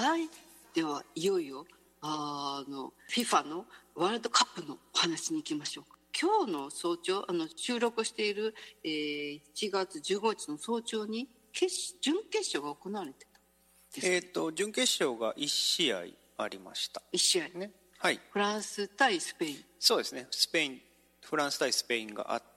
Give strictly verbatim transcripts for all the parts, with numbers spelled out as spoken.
はい、ではいよいよあの フィファ のワールドカップのお話に行きましょう。今日の早朝、あの収録している、えー、いちがつじゅうごにちの早朝に決準決勝が行われてたです、ね。 えーと、準決勝がいち試合ありました。 いち試合ね。はい。 フランス対スペイン。 そうですね。スペイン、フランス対スペインがあって、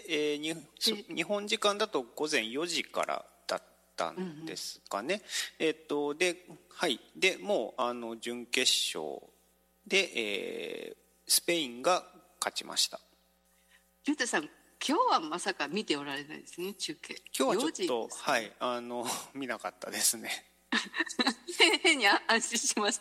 えー、に日本時間だとごぜんよじからだったんですかね。うんうん、えーと、で、はい。で、もうあの準決勝で、えー、スペインが勝ちました。 ジュンタさん、今日はまさか見ておられないですね、中継。 今日はちょっと、ね、はいあの見なかったですね。 変に安心しました。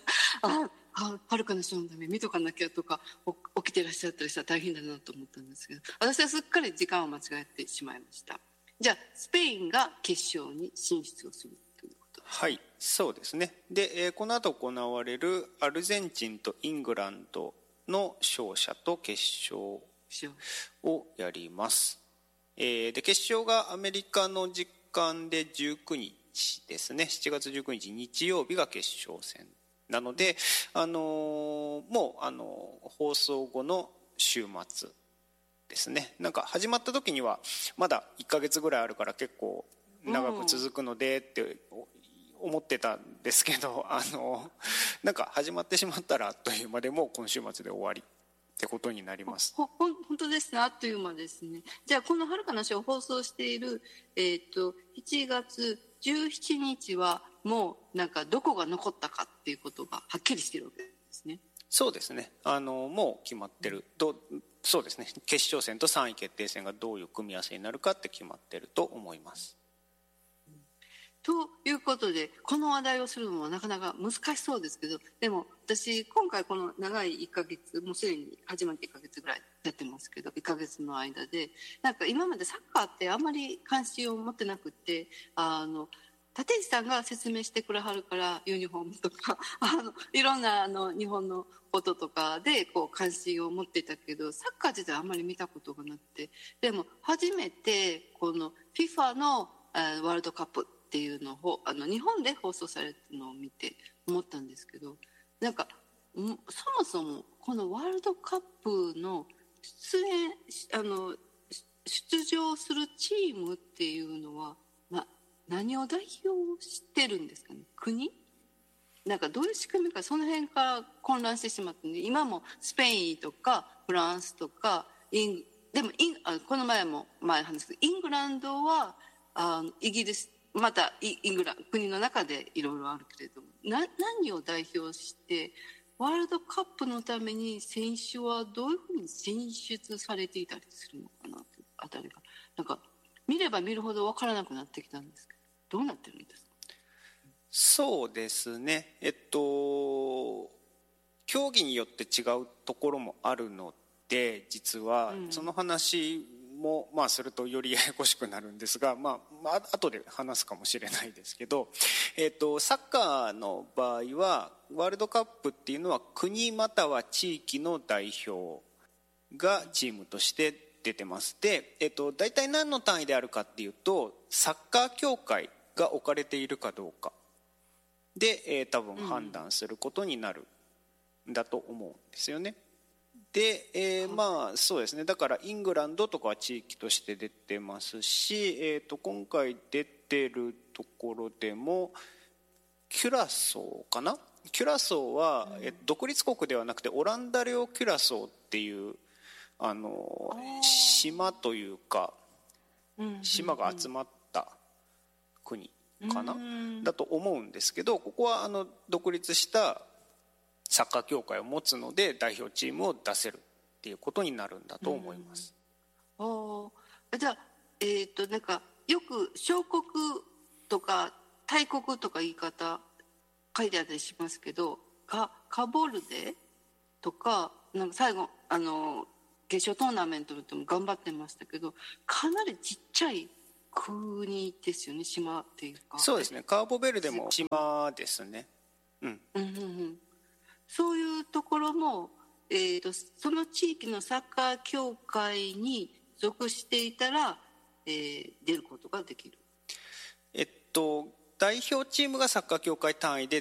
ああ、はるかの人のため見とかなきゃとか起きてらっしゃったりしたら大変だなと思ったんですけど、私はすっかり時間を間違えてしまいました。じゃあスペインが決勝に進出をするということですね。 はい、そうですね。で、えー、この後行われるアルゼンチンとイングランドの勝者と決勝をやります。えー、で決勝がアメリカの時間でじゅうくにちですね。しちがつじゅうくにち日曜日が決勝戦なので、あのー、もう、あのー、放送後の週末ですね。なんか始まった時にはまだいっかげつぐらいあるから結構長く続くのでって思ってたんですけど、あのー、なんか始まってしまったらあっという間でもう今週末で終わりってことになります。 ほほ本当ですね、あっという間ですね。じゃあこの遥かなしを放送している、えー、といちがつじゅうしちにちはもうなんかどこが残ったかっていうことがはっきりしているわけですね。 そうですね、あのもう決まってるどそうですね、決勝戦とさんい決定戦がどういう組み合わせになるかって決まってると思います。 ということでこの話題をするのはなかなか難しそうですけど、でも私今回この長いいっかげつ、もうすでに始まっていっかげつぐらいやってますけど、いっかげつの間でなんか今までサッカーってあんまり関心を持ってなくって、あの立石さんが説明してくれはるからユニフォームとかあのいろんなあの日本のこととかでこう関心を持っていたけど、サッカー自体あんまり見たことがなくて、でも初めてこの フィファ のワールドカップっていうのをあの日本で放送されたのを見て思ったんですけど、なんかそもそもこのワールドカップの出演あの出場するチームっていうのは、まあ、何を代表してるんですかね。国なんかどういう仕組みか、その辺から混乱してしまって、ね、今もスペインとかフランスとかインでもインあこの前も前話すイングランドはあイギリスまたイングランド国の中でいろいろあるけれども、な何を代表してワールドカップのために選手はどういうふうに選出されていたりするのかなというあたりがなんか見れば見るほど分からなくなってきたんですけど、どうなってるんですか。 そうですね、えっと競技によって違うところもあるので、実はその話もまあするとよりややこしくなるんですが、まあ、まあ後で話すかもしれないですけど、えっとサッカーの場合はワールドカップっていうのは国または地域の代表がチームとして出てます。で、えっと大体何の単位であるかっていうと、サッカー協会が置かれているかどうかで、えー、多分判断することになるんだと思うんですよね。で、えー、まあそうですね、だからイングランドとかは地域として出てますし、えー、と今回出てるところでもキュラソーかな、キュラソーは、うんえ独立国ではなくてオランダ領キュラソーっていうあの島というか島が集まった国かな、だと思うんですけど、ここはあの独立したサッカー協会を持つので代表チームを出せるっていうことになるんだと思います。 うん、あじゃあ、えー、となんかよく小国とか大国とか言い方書いてあったりしますけど、カ, カボルデとかなんか最後あの決勝トーナメントでも頑張ってましたけど、かなりちっちゃい国ですよね、島っていうか。 そうですね、カーボベルデも島ですね。うん、 うんうんうん、そういうところも、えーと、その地域のサッカー協会に属していたら、えー、出ることができる。 えっと代表チームがサッカー協会単位で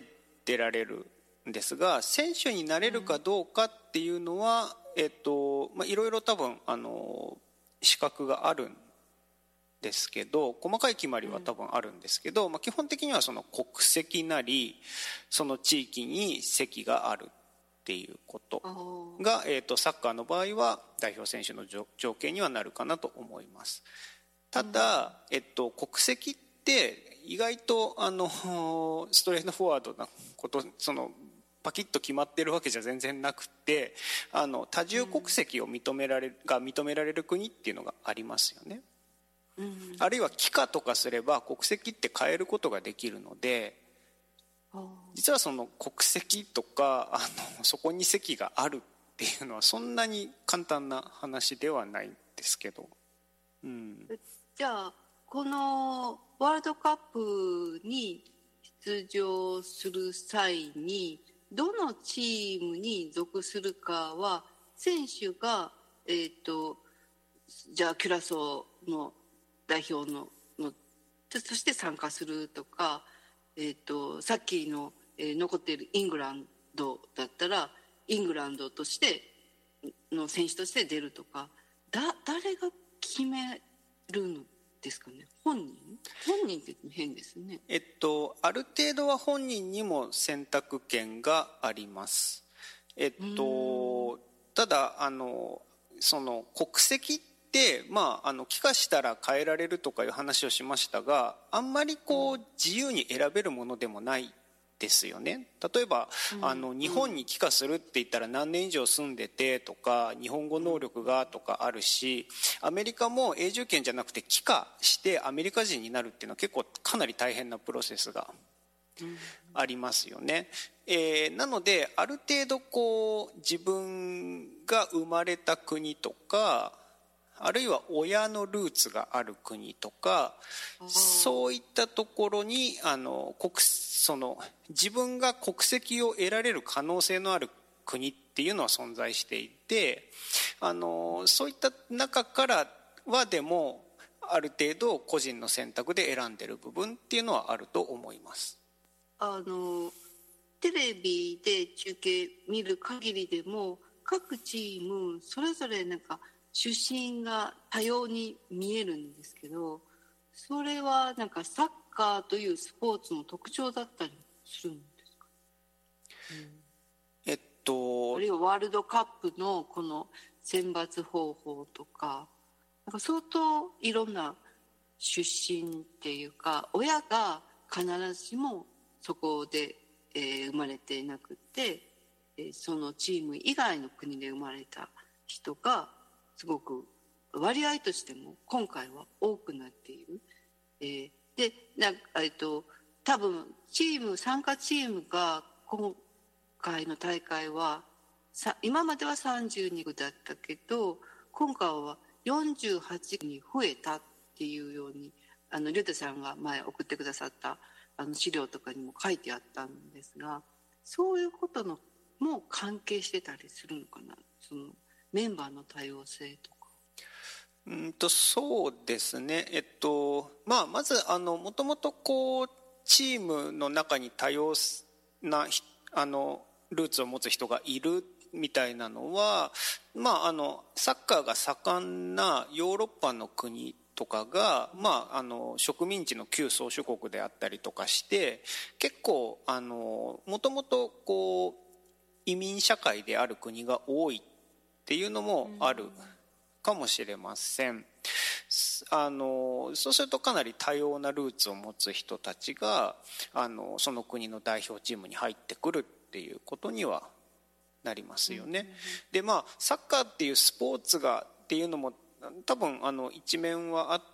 出られるんですが、選手になれるかどうかっていうのは、えっとまあ、いろいろ多分あの資格があるんですけど、細かい決まりは多分あるんですけど、まあ、基本的にはその国籍なりその地域に籍があるっていうことが、えー、とサッカーの場合は代表選手の条件にはなるかなと思います。ただ、えっと、国籍って意外とあのストレートフォワードなこと、そのパキッと決まってるわけじゃ全然なくて、あの多重国籍を認められる、が認められる国っていうのがありますよね。うん、あるいは帰化とかすれば国籍って変えることができるので、実はその国籍とかあのそこに籍があるっていうのはそんなに簡単な話ではないんですけど、うん、 じゃあこのワールドカップに出場する際にどのチームに属するかは選手が、えーと、じゃあキュラソーの代表 の, のとして参加するとか、えー、とさっきの、えー、残っているイングランドだったらイングランドとしての選手として出るとか、だ誰が決めるんですかね。本人本人って変ですね。 えっとある程度は本人にも選択権があります。えっとただあのその国籍ってでまあ、あの帰化したら変えられるとかいう話をしましたが、あんまりこう自由に選べるものでもないですよね。例えば、うん、あの日本に帰化するって言ったら何年以上住んでてとか日本語能力がとかあるし、アメリカも永住権じゃなくて帰化してアメリカ人になるっていうのは結構かなり大変なプロセスがありますよね。えー、なのである程度こう自分が生まれた国とかあるいは親のルーツがある国とか、そういったところにあの国その自分が国籍を得られる可能性のある国っていうのは存在していて、あのそういった中からはでもある程度個人の選択で選んでる部分っていうのはあると思います。 あのテレビで中継見る限りでも各チームそれぞれなんか出身が多様に見えるんですけど、それはなんかサッカーというスポーツの特徴だったりするんですか。 うん、えっとあるいはワールドカップのこの選抜方法とか、なんか相当いろんな出身っていうか、親が必ずしもそこで、えー、生まれていなくて、えー、そのチーム以外の国で生まれた人がすごく割合としても今回は多くなっている。えー、でなんか、えっと、多分チーム参加チームが今回の大会はさ今まではさんじゅうにくだったけど今回はよんじゅうはちくに増えたっていうようにあのリュウタさんが前送ってくださったあの資料とかにも書いてあったんですが、そういうことのも関係してたりするのかな、そのメンバーの多様性とか。 うんとそうですね、えっとまあ、まずあのもともとこうチームの中に多様なあのルーツを持つ人がいるみたいなのは、まあ、あのサッカーが盛んなヨーロッパの国とかが、まあ、あの植民地の旧宗主国であったりとかして結構あのもともとこう移民社会である国が多いっていうのもあるかもしれません。あのそうするとかなり多様なルーツを持つ人たちがあのその国の代表チームに入ってくるっていうことにはなりますよね。でまあサッカーっていうスポーツがっていうのも多分あの一面はあって、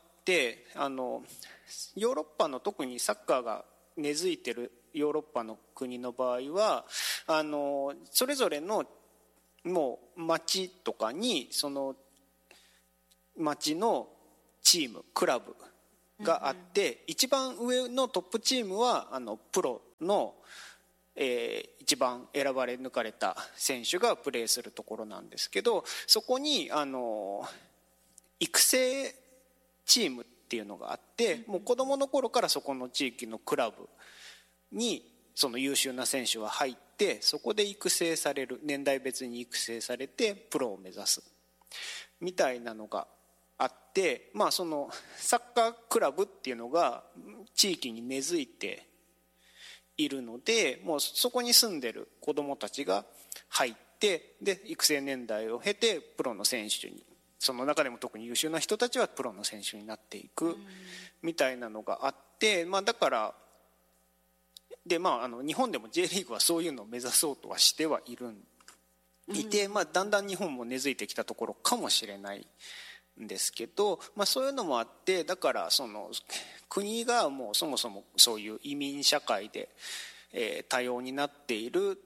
あのヨーロッパの特にサッカーが根付いてるヨーロッパの国の場合はあのそれぞれのもう町とかにその町のチームクラブがあって、うんうん、一番上のトップチームはあのプロの、えー、一番選ばれ抜かれた選手がプレーするところなんですけど、そこにあの育成チームっていうのがあって、もう子どもの頃からそこの地域のクラブにその優秀な選手は入って、そこで育成される、年代別に育成されてプロを目指すみたいなのがあって、まあ、そのサッカークラブっていうのが地域に根付いているので、もうそこに住んでる子どもたちが入って、で育成年代を経てプロの選手に、その中でも特に優秀な人たちはプロの選手になっていくみたいなのがあって、まあ、だからで、まあ、あの日本でも J リーグはそういうのを目指そうとはしてはいるいて、まあ、だんだん日本も根付いてきたところかもしれないんですけど、まあ、そういうのもあって、だからその国がもうそもそもそういう移民社会で、えー、多様になっている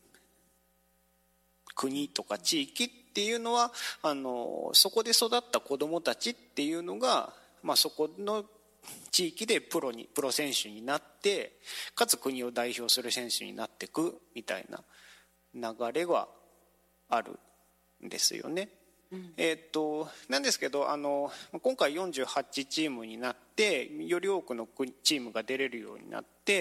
国とか地域っていうのは、あのそこで育った子どもたちっていうのが、まあ、そこの地域でプロにプロ選手になって、かつ国を代表する選手になっていくみたいな流れはあるんですよね。うん、えー、っとなんですけど、あの今回よんじゅうはちチームになって、より多くのチームが出れるようになって、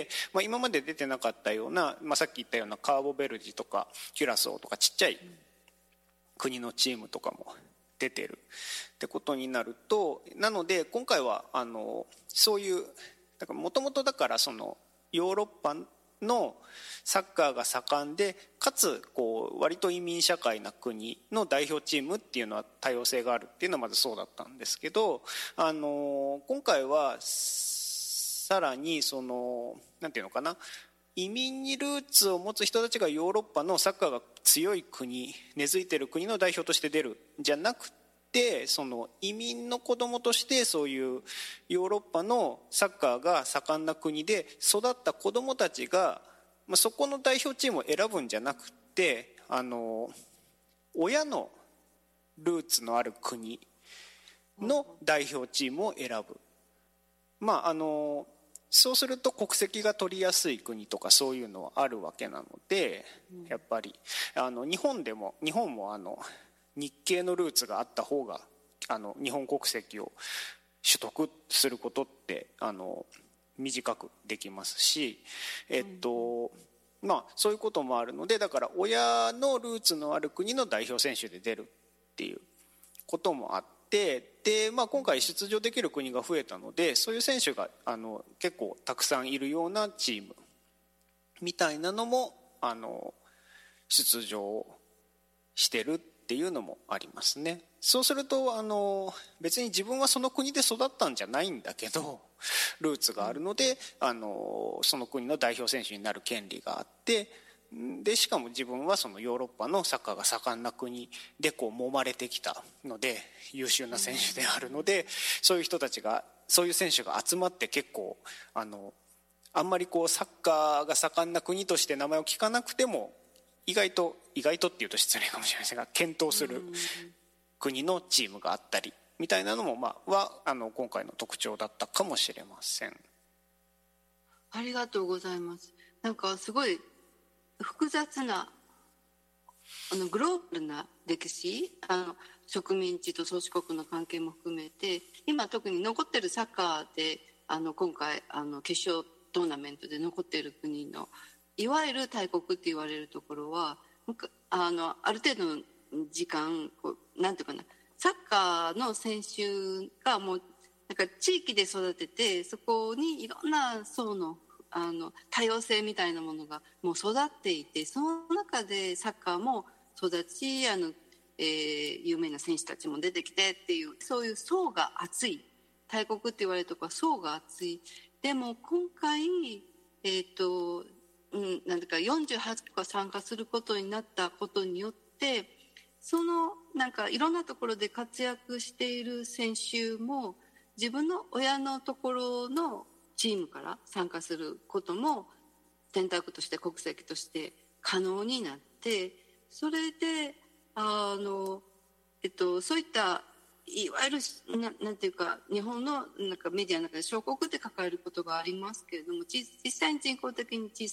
まあ、今まで出てなかったような、まあ、さっき言ったようなカーボベルジとかキュラソーとかちっちゃい国のチームとかも出てるってことになると、なので今回はあのそういうもともとだからそのヨーロッパのサッカーが盛んで、かつこう割と移民社会な国の代表チームっていうのは多様性があるっていうのはまずそうだったんですけど、あの今回はさらにそのなんていうのかな、移民にルーツを持つ人たちがヨーロッパのサッカーが強い国、根付いている国の代表として出るんじゃなくて、その移民の子供としてそういうヨーロッパのサッカーが盛んな国で育った子供たちが、まあ、そこの代表チームを選ぶんじゃなくて、あの親のルーツのある国の代表チームを選ぶ。まああのそうすると国籍が取りやすい国とかそういうのはあるわけなので、やっぱりあの日本でも日本もあの日系のルーツがあった方があの日本国籍を取得することってあの短くできますし、えっとまあそういうこともあるので、だから親のルーツのある国の代表選手で出るっていうこともあって、で、まあ、今回出場できる国が増えたので、そういう選手があの結構たくさんいるようなチームみたいなのもあの出場してるっていうのもありますね。そうするとあの別に自分はその国で育ったんじゃないんだけどルーツがあるので、あのその国の代表選手になる権利があって、でしかも自分はそのヨーロッパのサッカーが盛んな国でこう揉まれてきたので優秀な選手であるので、そういう人たちがそういう選手が集まって結構あのあんまりこうサッカーが盛んな国として名前を聞かなくても意外と意外とっていうと失礼かもしれませんが検討する国のチームがあったりみたいなのも、まあ、はあの今回の特徴だったかもしれません。 ありがとうございます。なんかすごい複雑なあのグローバルな歴史、あの植民地と宗主国の関係も含めて、今特に残ってるサッカーであの今回あの決勝トーナメントで残っている国のいわゆる大国って言われるところは、あのある程度の時間こうなんていうかな、サッカーの選手がもうなんか地域で育てて、そこにいろんな層のあの多様性みたいなものがもう育っていて、その中でサッカーも育ち、あの、えー、有名な選手たちも出てきてっていう、そういう層が厚い大国って言われるところは層が厚い。でも今回、えーとうん、なんだかよんじゅうはちかが参加することになったことによって、そのなんかいろんなところで活躍している選手も自分の親のところのチームから参加することも選択として国籍として可能になって、それであの、えっと、そういったいわゆる な, なんていうか日本のなんかメディアの中で小国って抱えることがありますけれども、実際に人口的に小